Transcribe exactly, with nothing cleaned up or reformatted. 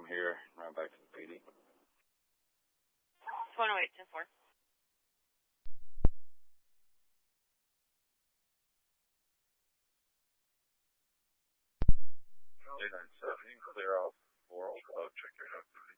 from here, right back to the P D. one oh eight, ten four. eight nine seven, clear off four oh five, check your activity.